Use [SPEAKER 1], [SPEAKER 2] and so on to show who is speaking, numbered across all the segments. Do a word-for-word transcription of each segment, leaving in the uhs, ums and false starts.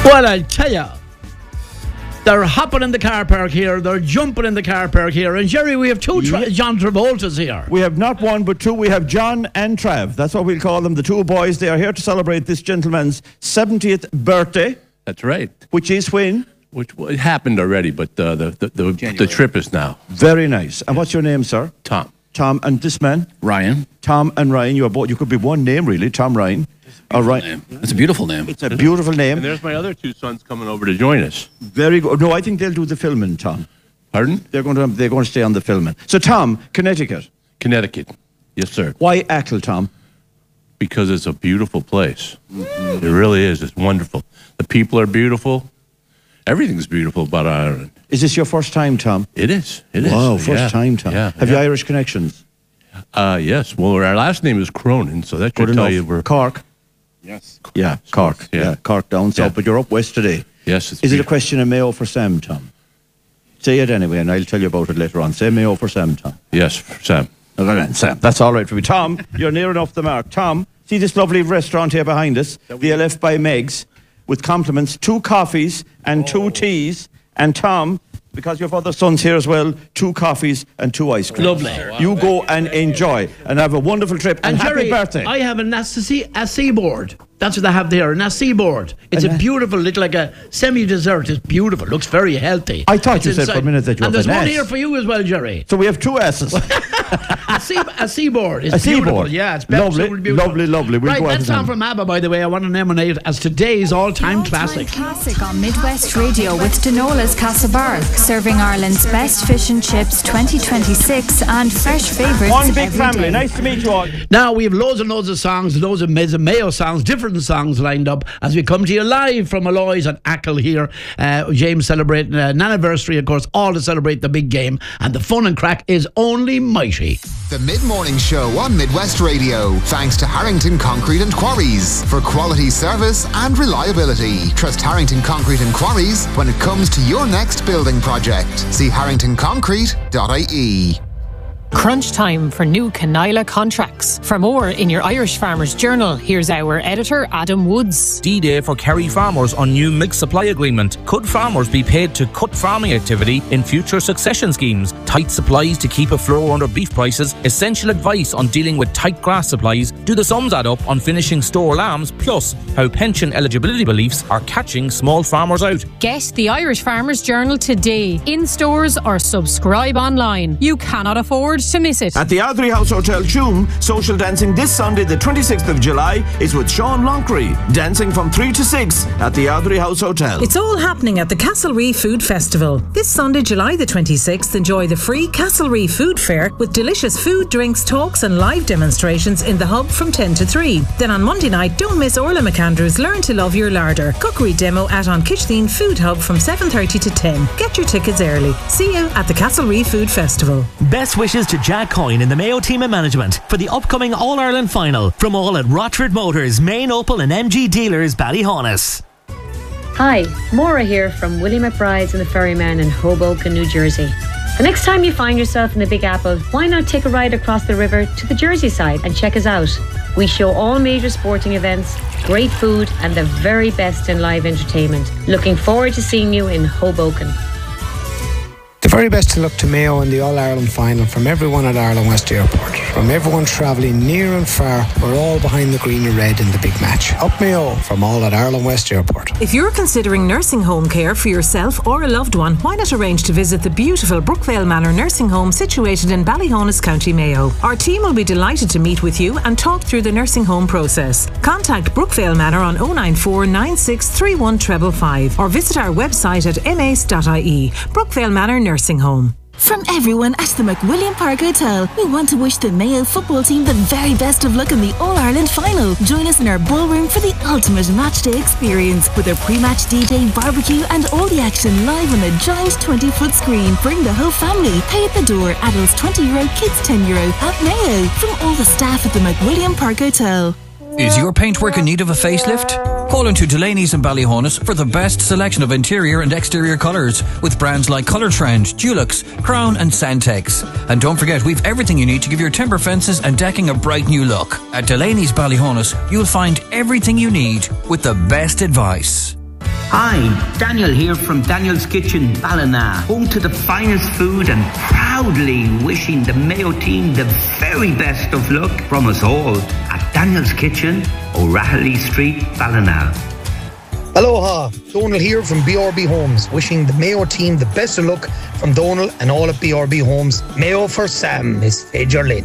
[SPEAKER 1] Well, I tell you, they're hopping in the car park here, they're jumping in the car park here, and Jerry, we have two tra- John Travoltas here.
[SPEAKER 2] We have not one but two. We have John and Trav. That's what we'll call them, the two boys. They are here to celebrate this gentleman's seventieth birthday.
[SPEAKER 3] That's right.
[SPEAKER 2] Which is when?
[SPEAKER 3] Which well, it happened already, but uh, the the the, the trip is now.
[SPEAKER 2] Very nice. And what's your name, sir?
[SPEAKER 3] Tom.
[SPEAKER 2] Tom, and this man?
[SPEAKER 4] Ryan.
[SPEAKER 2] Tom and Ryan. You are both. You could be one name, really. Tom Ryan. All right.
[SPEAKER 4] Name. It's a beautiful name.
[SPEAKER 2] It's a beautiful name.
[SPEAKER 3] And there's my other two sons coming over to join us.
[SPEAKER 2] Very good. No, I think they'll do the filming, Tom.
[SPEAKER 3] Pardon?
[SPEAKER 2] They're going to. They're going to stay on the filming. So, Tom, Connecticut.
[SPEAKER 3] Connecticut. Yes, sir.
[SPEAKER 2] Why Achill, Tom?
[SPEAKER 3] Because it's a beautiful place. Mm-hmm. It really is. It's wonderful. The people are beautiful. Everything's beautiful about Ireland.
[SPEAKER 2] Is this your first time, Tom?
[SPEAKER 3] It is. It is.
[SPEAKER 2] Wow, first
[SPEAKER 3] yeah.
[SPEAKER 2] time, Tom.
[SPEAKER 3] Yeah.
[SPEAKER 2] Have
[SPEAKER 3] yeah.
[SPEAKER 2] you Irish connections?
[SPEAKER 3] Uh, yes. Well, our last name is Cronin, so that
[SPEAKER 2] Good
[SPEAKER 3] should tell
[SPEAKER 2] enough.
[SPEAKER 3] you we're...
[SPEAKER 2] Cork?
[SPEAKER 4] Yes.
[SPEAKER 2] Yeah, Cork. Yeah,
[SPEAKER 3] Yeah.
[SPEAKER 2] Cork down south,
[SPEAKER 3] Yeah.
[SPEAKER 2] but you're up west today.
[SPEAKER 3] Yes, it's
[SPEAKER 2] Is it a
[SPEAKER 3] beautiful.
[SPEAKER 2] question of Mayo for Sam, Tom? Say it anyway, and I'll tell you about it later on. Say Mayo for Sam, Tom.
[SPEAKER 3] Yes, Sam.
[SPEAKER 2] No, no, no, Sam. That's all right for me. Tom, you're near enough the mark. Tom, see this lovely restaurant here behind us, the L F by Meg's, with compliments, two coffees and two
[SPEAKER 3] Oh.
[SPEAKER 2] teas. And Tom, because you have other sons here as well, two coffees and two ice creams.
[SPEAKER 1] Lovely.
[SPEAKER 2] You go and enjoy and have a wonderful trip. And,
[SPEAKER 1] And
[SPEAKER 2] happy
[SPEAKER 1] Jerry,
[SPEAKER 2] birthday.
[SPEAKER 1] I have a Nasty a seaboard. That's what they have there, a Nasty board. It's a beautiful, little like a semi-dessert. It's beautiful. Looks very healthy.
[SPEAKER 2] I thought
[SPEAKER 1] It's
[SPEAKER 2] you said for a minute that you
[SPEAKER 1] And
[SPEAKER 2] have
[SPEAKER 1] there's
[SPEAKER 2] an
[SPEAKER 1] one
[SPEAKER 2] ass.
[SPEAKER 1] here for you as well, Jerry.
[SPEAKER 2] So we have two S's.
[SPEAKER 1] A, sea, a seaboard. It's
[SPEAKER 2] A
[SPEAKER 1] beautiful.
[SPEAKER 2] seaboard.
[SPEAKER 1] Yeah, it's
[SPEAKER 2] Lovely,
[SPEAKER 1] absolutely beautiful.
[SPEAKER 2] lovely, lovely. We'll
[SPEAKER 1] right,
[SPEAKER 2] go out
[SPEAKER 1] that
[SPEAKER 2] to
[SPEAKER 1] song
[SPEAKER 2] them.
[SPEAKER 1] from ABBA, by the way, I want to nominate as today's all-time
[SPEAKER 5] All-time
[SPEAKER 1] classic.
[SPEAKER 5] classic on Midwest Radio with Denola's Castlebar, serving Ireland's best fish and chips twenty twenty-six and fresh favourites
[SPEAKER 2] One big
[SPEAKER 5] every
[SPEAKER 2] family.
[SPEAKER 5] day.
[SPEAKER 2] Nice to meet you all.
[SPEAKER 1] Now, we have loads and loads of songs, loads of Miz and Mayo songs, different songs lined up as we come to you live from Alloy's and Achill here. Uh, James celebrating uh, an anniversary, of course, all to celebrate the big game. And the fun and crack is only mighty.
[SPEAKER 6] The Mid-Morning Show on Midwest Radio. Thanks to Harrington Concrete and Quarries for quality service and reliability. Trust Harrington Concrete and Quarries when it comes to your next building project. See harrington concrete dot I E.
[SPEAKER 7] Crunch time for new Canila contracts. For more in your Irish Farmers Journal, here's our editor, Adam Woods.
[SPEAKER 8] D-Day for Kerry farmers on new milk supply agreement. Could farmers be paid to cut farming activity in future succession schemes? Tight supplies to keep a floor under beef prices. Essential advice on dealing with tight grass supplies. Do the sums add up on finishing store lambs? Plus, how pension eligibility beliefs are catching small farmers out.
[SPEAKER 7] Get the Irish Farmers Journal today, in stores or subscribe online. You cannot afford to miss it.
[SPEAKER 2] At the Ardrey House Hotel, Tuam, social dancing this Sunday, the twenty-sixth of July, is with Sean Lonckery. Dancing from three to six at the Ardrey House Hotel.
[SPEAKER 9] It's all happening at the Castlereagh Food Festival. This Sunday, July the twenty-sixth, enjoy the free Castlereagh Food Fair with delicious food, drinks, talks and live demonstrations in the hub from ten to three. Then on Monday night, don't miss Orla McAndrews' Learn to Love Your Larder cookery demo at An Kitchdeen Food Hub from seven thirty to ten. Get your tickets early. See you at the Castlereagh Food Festival.
[SPEAKER 10] Best wishes to Jack Coyne in the Mayo team and management for the upcoming All-Ireland final from all at Rochford Motors, Main Opel and M G Dealers, Ballyhonus.
[SPEAKER 11] Hi, Maura here from Willie McBride's and the Ferryman in Hoboken, New Jersey. The next time you find yourself in the Big Apple, why not take a ride across the river to the Jersey side and check us out? We show all major sporting events, great food and the very best in live entertainment. Looking forward to seeing you in Hoboken.
[SPEAKER 12] The very best to look to Mayo in the All-Ireland final from everyone at Ireland West Airport. From everyone travelling near and far, we're all behind the green and red in the big match. Up Mayo from all at Ireland West Airport.
[SPEAKER 9] If you're considering nursing home care for yourself or a loved one, why not arrange to visit the beautiful Brookvale Manor Nursing Home situated in Ballyhonus, County Mayo. Our team will be delighted to meet with you and talk through the nursing home process. Contact Brookvale Manor on oh nine four nine six three one five five or visit our website at m a c e dot i e. Brookvale Manor Nursing Home.
[SPEAKER 13] From everyone at the McWilliam Park Hotel, we want to wish the Mayo football team the very best of luck in the All-Ireland final. Join us in our ballroom for the ultimate matchday experience with a pre-match D J, barbecue and all the action live on a giant twenty-foot screen. Bring the whole family. Pay at the door. Adults twenty euro, kids ten euro at Mayo. From all the staff at the McWilliam Park Hotel.
[SPEAKER 14] Is your paintwork in need of a facelift? Call into Delaney's in Ballyhonus for the best selection of interior and exterior colours with brands like Colour Trend, Dulux, Crown and Santex. And don't forget, we've everything you need to give your timber fences and decking a bright new look. At Delaney's Ballyhonus, you'll find everything you need with the best advice.
[SPEAKER 15] Hi, Daniel here from Daniel's Kitchen, Ballina, home to the finest food and proudly wishing the Mayo team the very best of luck from us all at Daniel's Kitchen, O'Rahilly Street, Ballina.
[SPEAKER 12] Aloha, Donal here from B R B Homes, wishing the Mayo team the best of luck from Donal and all at B R B Homes. Mayo for Sam is Fager Lynn.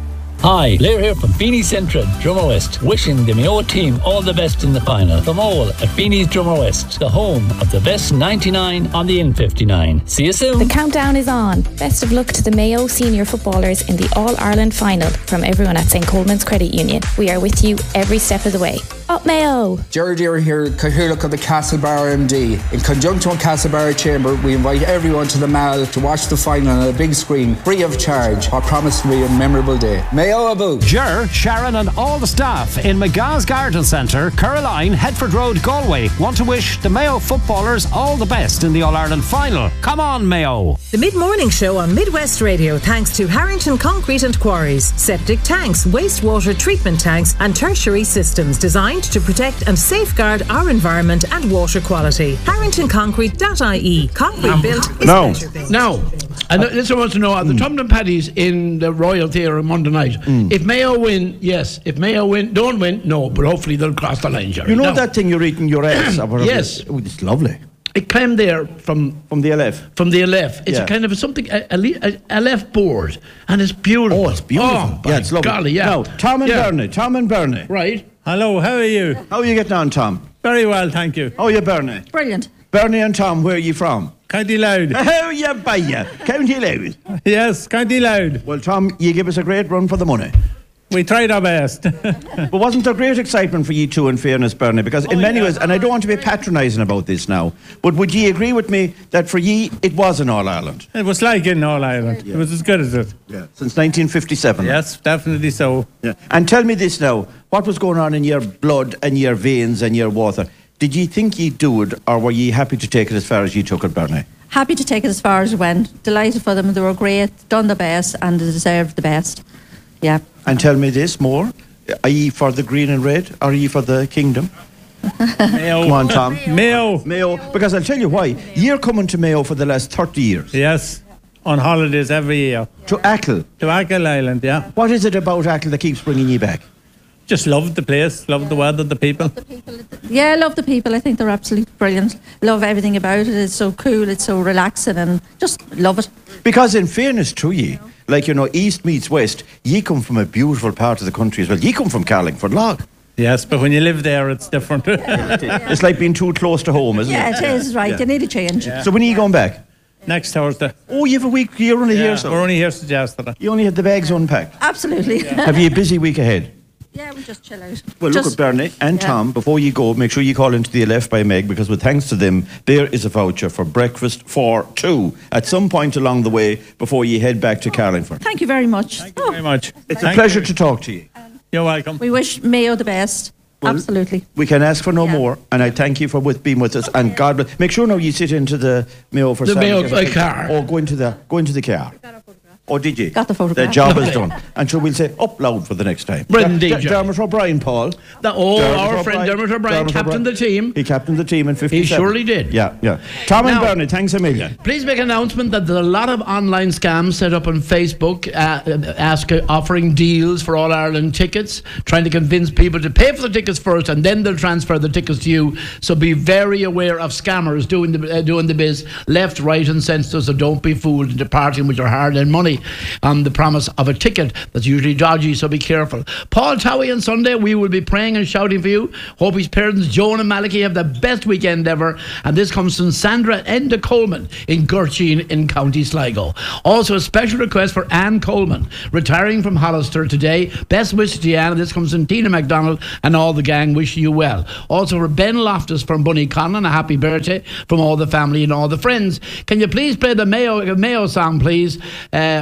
[SPEAKER 16] Hi, Blair here from Beanie Central, Drummer West, wishing the Mayo team all the best in the final. From all at Beanie's Drummer West, the home of the best ninety-nine on the N fifty-nine. See you soon.
[SPEAKER 17] The countdown is on. Best of luck to the Mayo senior footballers in the All-Ireland final from everyone at Saint Coleman's Credit Union. We are with you every step of the way. Up Mayo!
[SPEAKER 18] Jerry Deere here, Cathaoirleach of the Castlebar M D. In conjunction with Castlebar Chamber, we invite everyone to the Mall to watch the final on a big screen, free of charge. I promise to be a memorable day. Mayo about.
[SPEAKER 19] Ger, Sharon and all the staff in McGah's Garden Centre, Caroline, Headford Road, Galway want to wish the Mayo footballers all the best in the All-Ireland final. Come on, Mayo!
[SPEAKER 9] The mid-morning show on Midwest Radio thanks to Harrington Concrete and Quarries. Septic tanks, wastewater treatment tanks and tertiary systems designed to protect and safeguard our environment and water quality. harrington concrete dot I E. Concrete built is
[SPEAKER 1] No,
[SPEAKER 9] pleasure built.
[SPEAKER 1] no. And this wants to know, are the Tumbling Paddies in the Royal Theatre on Monday night? If Mayo win, yes. If Mayo win, don't win, no. But hopefully they'll cross the line, Jerry.
[SPEAKER 2] You know
[SPEAKER 1] Now-
[SPEAKER 2] that thing you're eating your ass? or whatever?
[SPEAKER 1] Yes.
[SPEAKER 2] Oh, it's lovely.
[SPEAKER 1] It came there from
[SPEAKER 2] from the L F.
[SPEAKER 1] From the L F. It's
[SPEAKER 2] Yeah.
[SPEAKER 1] a kind of a something a, a, a L F board, and it's beautiful.
[SPEAKER 2] Oh, it's beautiful.
[SPEAKER 1] Oh,
[SPEAKER 2] yeah, it's lovely.
[SPEAKER 1] golly, yeah.
[SPEAKER 2] Now, Tom and
[SPEAKER 1] Yeah.
[SPEAKER 2] Bernie. Tom and Bernie.
[SPEAKER 1] Right.
[SPEAKER 20] Hello, how are you?
[SPEAKER 2] How are you getting on, Tom?
[SPEAKER 20] Very well, thank you.
[SPEAKER 2] How are you, Bernie?
[SPEAKER 21] Brilliant.
[SPEAKER 2] Bernie and Tom, where are you from?
[SPEAKER 20] County Loud.
[SPEAKER 2] How you buy ya? County Loud.
[SPEAKER 20] Yes, County Loud.
[SPEAKER 2] Well, Tom, you give us a great run for the money.
[SPEAKER 20] We tried our best.
[SPEAKER 2] But wasn't there great excitement for you two, in fairness, Bernie? Because in
[SPEAKER 20] Oh,
[SPEAKER 2] many
[SPEAKER 20] yeah.
[SPEAKER 2] ways, and I don't want to be patronising about this now, but would you agree with me that for ye, it was in All Ireland?
[SPEAKER 20] It was like in All Ireland. It was as good as it.
[SPEAKER 2] Yeah. Since nineteen fifty-seven.
[SPEAKER 20] Yes, definitely so.
[SPEAKER 2] Yeah. And tell me this now, what was going on in your blood and your veins and your water? Did you think you'd do it, or were you happy to take it as far as you took it, Bernie?
[SPEAKER 21] Happy to take it as far as it went. Delighted for them. They were great, done the best, and they deserved the best. Yeah.
[SPEAKER 2] And tell me this more, are you for the green and red, or are you for the kingdom?
[SPEAKER 20] Mayo.
[SPEAKER 2] Come on, Tom.
[SPEAKER 20] Mayo.
[SPEAKER 2] Mayo, because I'll tell you why. You're coming to Mayo for the last thirty years.
[SPEAKER 20] Yes, on holidays every year.
[SPEAKER 2] To Achill?
[SPEAKER 20] To Achill Island, yeah.
[SPEAKER 2] What is it about Achill that keeps bringing you back?
[SPEAKER 20] Just loved the place, loved the weather, the people.
[SPEAKER 21] Yeah, I love the people. I think they're absolutely brilliant. Love everything about it. It's so cool. It's so relaxing, and just love it.
[SPEAKER 2] Because in fairness to ye, like, you know, east meets west, ye come from a beautiful part of the country as well. Ye come from Carlingford Lough.
[SPEAKER 20] Yes, but when you live there, it's different.
[SPEAKER 2] It's like being too close to home, isn't
[SPEAKER 21] Yeah,
[SPEAKER 2] it?
[SPEAKER 21] it is, right.
[SPEAKER 2] Yeah.
[SPEAKER 21] You need a change.
[SPEAKER 2] So when are you going back?
[SPEAKER 20] Next Thursday.
[SPEAKER 2] Oh, you have a week, you're only
[SPEAKER 20] Yeah,
[SPEAKER 2] here, so.
[SPEAKER 20] we're only here since yesterday.
[SPEAKER 2] You only had the bags unpacked.
[SPEAKER 21] Absolutely.
[SPEAKER 2] Have you a busy week ahead?
[SPEAKER 21] Yeah, we just chill out.
[SPEAKER 2] Well,
[SPEAKER 21] just,
[SPEAKER 2] look at Bernie and
[SPEAKER 21] yeah.
[SPEAKER 2] Tom. Before you go, make sure you call into the L F by Meg, because with thanks to them, there is a voucher for breakfast for two at some point along the way before you head back to Carlingford.
[SPEAKER 21] Thank you very much.
[SPEAKER 20] Thank you very much.
[SPEAKER 2] It's
[SPEAKER 20] Thank
[SPEAKER 2] a pleasure
[SPEAKER 20] you.
[SPEAKER 2] to talk to you.
[SPEAKER 20] You're welcome.
[SPEAKER 21] We wish Mayo the best.
[SPEAKER 2] Well,
[SPEAKER 21] Absolutely.
[SPEAKER 2] We can ask for no more, and I thank you for with being with us. And God bless. Make sure now you sit into the Mayo for
[SPEAKER 1] The
[SPEAKER 2] Sam
[SPEAKER 1] Mayo,
[SPEAKER 2] Kerr.
[SPEAKER 1] uh, car.
[SPEAKER 2] Or go into the go into the car. Oh, did you?
[SPEAKER 21] Got the photograph.
[SPEAKER 2] The job is
[SPEAKER 1] Okay.
[SPEAKER 2] done. And sure, we'll say up loud for the next time.
[SPEAKER 1] Brendan
[SPEAKER 2] Der-
[SPEAKER 1] D J.
[SPEAKER 2] Der- Dermot O'Brien, Paul.
[SPEAKER 1] The, oh,
[SPEAKER 2] Dermot
[SPEAKER 1] our friend
[SPEAKER 2] O'Brien.
[SPEAKER 1] Dermot O'Brien
[SPEAKER 2] Dermot
[SPEAKER 1] captained
[SPEAKER 2] O'Brien.
[SPEAKER 1] the team.
[SPEAKER 2] He captained the team in fifty-seven.
[SPEAKER 1] surely did.
[SPEAKER 2] Yeah, yeah. Tom and
[SPEAKER 1] Now-
[SPEAKER 2] Bernie, thanks a million.
[SPEAKER 1] Please make an announcement that there's a lot of online scams set up on Facebook, uh, ask, uh, offering deals for All Ireland tickets, trying to convince people to pay for the tickets first, and then they'll transfer the tickets to you. So be very aware of scammers doing the uh, doing the biz left, right, and centre. So don't be fooled into parting with your hard-earned money on the promise of a ticket that's usually dodgy. So be careful. Paul Towie on Sunday, we will be praying and shouting for you. Hope his parents Joan and Malachy have the best weekend ever. And this comes from Sandra Enda Coleman in Gurcheen in County Sligo. Also a special request for Anne Coleman, retiring from Hollister today. Best wishes to Anne. And this comes from Tina MacDonald and all the gang wishing you well. Also for Ben Loftus from Bunny Conlon, a happy birthday from all the family and all the friends. Can you please play the Mayo Mayo song, please? Uh,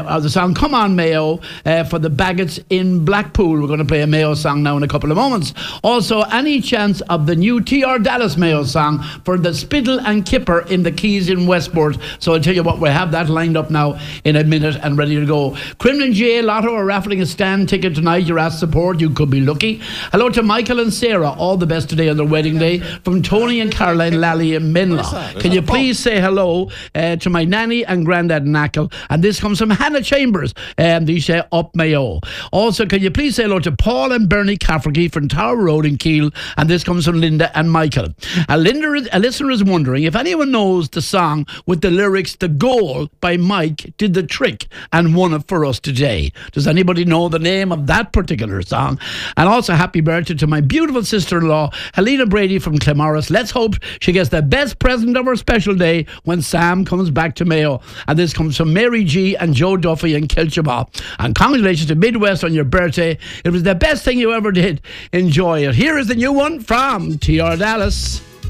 [SPEAKER 1] of the song Come On Mayo uh, for the Baggots in Blackpool. We're going to play a Mayo song now in a couple of moments. Also, any chance of the new T R Dallas Mayo song for the Spittle and Kipper in the Keys in Westport. So I'll tell you what, we have that lined up now in a minute and ready to go. Cremlin J Lotto are raffling a stand ticket tonight. You're asked support. You could be lucky. Hello to Michael and Sarah. All the best today on their wedding day. From Tony and Caroline Lally in Menla. Can you please say hello uh, to my nanny and granddad in Ackle? And this comes from Hannah Chambers. And they say up Mayo. Also, can you please say hello to Paul and Bernie Cafferty from Tower Road in Keele? And this comes from Linda and Michael. A, Linda is, a listener is wondering if anyone knows the song with the lyrics "The Goal" by Mike did the trick and won it for us today. Does anybody know the name of that particular song? And also happy birthday to my beautiful sister-in-law Helena Brady from Clemorris. Let's hope she gets the best present of her special day when Sam comes back to Mayo. And this comes from Mary G and Joe Duffy in Kilchaba. And congratulations to Midwest on your birthday. It was the best thing you ever did. Enjoy it. Here is the new one from T R Dallas.